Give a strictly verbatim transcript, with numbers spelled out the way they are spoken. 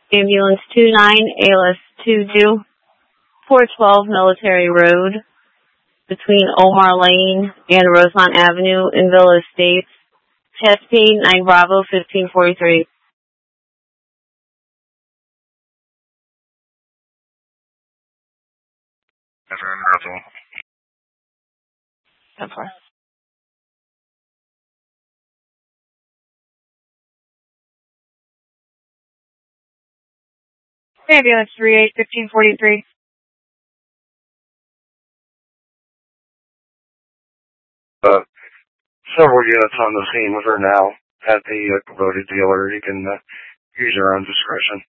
Ambulance two nine, A L S two two, four twelve Military Road, between Omar Lane and Rosemont Avenue in Villa Estates. Chest pain, nine Bravo, fifteen forty-three. That's right, That's fine. Ambulance three eight, fifteen forty-three. Uh, several units on the scene with her now at the uh, Kubota dealer. You can uh, use your own discretion.